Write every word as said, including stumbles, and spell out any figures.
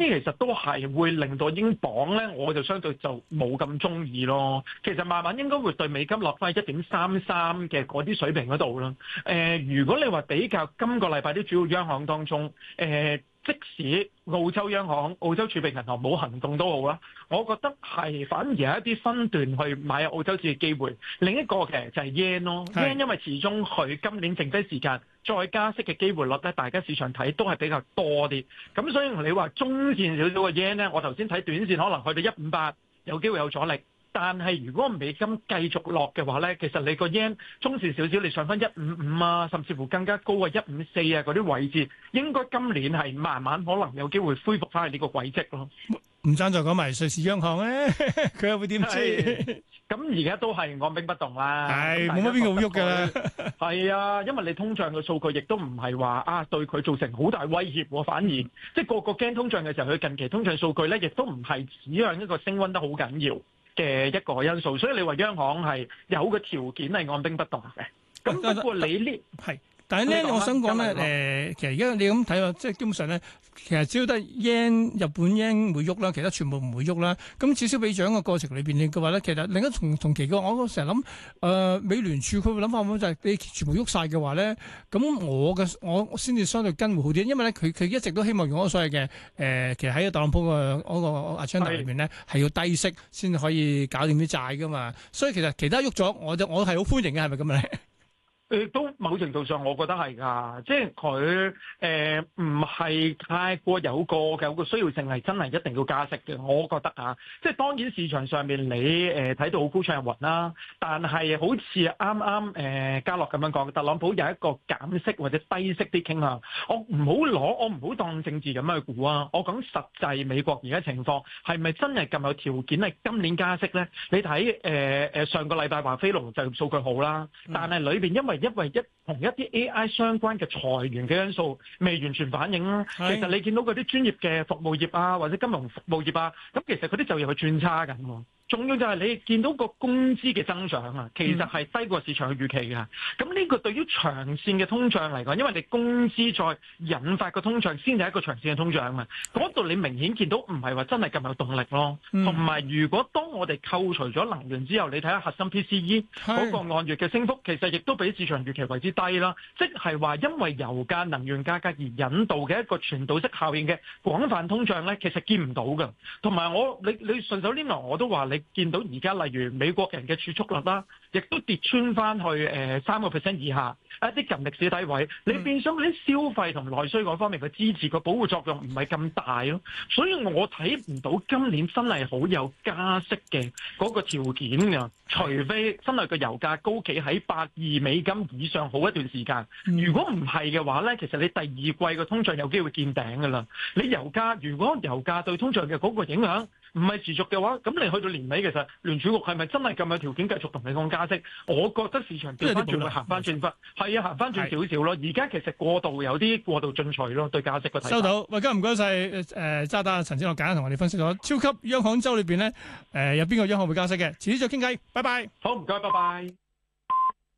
其實都係會令到英鎊咧，我就相對就冇咁中意咯。其實慢慢應該會對美金落翻一點三三嘅嗰啲水平嗰度啦。誒、呃，如果你話比較今個禮拜啲主要央行當中，誒、呃。即使澳洲央行、澳洲儲備銀行冇行動都好啦，我覺得係反而有一啲分段去買澳洲紙嘅機會。另一個嘅就係 yen 咯，yen 因為始終佢今年剩低時間再加息嘅機會率咧，大家市場睇都係比較多啲。咁所以你話中線少少嘅 yen 咧，我頭先睇短線可能去到一五八有機會有阻力。但係如果美金繼續落嘅話咧，其實你個 yen 中線少少，你上翻一五五啊，甚至乎更加高啊一五四啊嗰啲位置，應該今年係慢慢可能有機會恢復翻去呢個軌跡咯。 唔爭再講埋瑞士央行咧，佢又會點知？ 咁而家都係按兵不動啦， 係冇乜邊個會喐㗎啦。 係啊，因為你通脹嘅數據亦都唔係話啊對佢造成好大威脅喎，反而即係個個驚通脹嘅時候，佢近期通脹數據咧亦都唔係指向一個升溫得好緊要嘅一個因素，所以你話央行係有個條件係按兵不動嘅。咁不過你呢係？ 但係咧，我想講咧，誒，其實而家你咁睇啊，即係基本上咧，其實只要得 yen 日本 yen 會喐啦，其他全部唔會喐啦。咁此消彼長嘅過程裏邊，你嘅話咧，其實另一同同期嘅，我成日諗，誒、呃，美聯儲佢會諗法咁就係你全部喐晒嘅話咧，咁我嘅我先至相對跟會好啲，因為咧佢佢一直都希望用嗰所謂嘅誒，其實喺特朗普嘅嗰個 agenda 裏邊咧係要低息先可以搞掂啲債噶嘛。所以其實其他喐咗，我就我係好歡迎嘅，係咪咁咧？ 誒都某程度上，我覺得係㗎，即係佢誒唔係太過有個有個需要性係真係一定要加息嘅，我覺得啊，即係當然市場上面你誒睇到好高唱雲啦，但係好似啱啱誒嘉樂咁樣講，特朗普有一個減息或者低息啲傾向，我唔好攞我唔好當政治咁樣去估啊，我講實際美國而家情況係咪真係咁有條件係今年加息咧？你睇誒誒上個禮拜話非農就業數據好啦，但係裏邊因為因為一同一啲 A I 相關嘅裁員嘅因素未完全反映啦。其實你見到嗰啲專業嘅服務業啊，或者金融服務業啊，咁其實嗰啲就業去轉差緊喎。仲要就係你見到個工資嘅增長啊，其實係低過市場嘅預期嘅。咁呢個對於長線嘅通脹嚟講，因為你工資再引發個通脹，先係一個長線嘅通脹啊。嗰度你明顯見到唔係話真係咁有動力咯。同埋，如果當我哋扣除咗能源之後，你睇下核心 P C E 嗰個按月嘅升幅，其實亦都比市場預期為之低啦。即係話因為油價、能源價格而引導嘅一個傳導式效應嘅廣泛通脹咧，其實見唔到㗎。同埋我你你順手拈來我都話你。見到而家例如美國人嘅儲蓄率啦，亦都跌穿翻去誒三個 percent 以下，一啲近歷史低位。你變相嗰啲消費同內需嗰方面嘅支持個保護作用唔係咁大咯，所以我睇唔到今年真係好有加息嘅嗰個條件㗎，除非真係個油價高企喺百二美金以上好一段時間。如果唔係嘅話咧，其實你第二季個通脹有機會見頂㗎啦。你油價如果油價對通脹嘅嗰個影響唔係持續嘅話，咁你去到年尾其實聯儲局係咪真係咁有條件繼續同你講加息？我覺得市場調翻轉會行翻轉翻，係啊，行翻轉少少咯。而家其實過度有啲過度進取咯，對加息個睇法。 收到，喂，今日唔該晒誒渣打陳正犖簡單同我哋分析咗超級央行週裏邊咧誒有邊個央行會加息嘅，遲啲再傾偈，拜拜。 好，唔該，拜拜。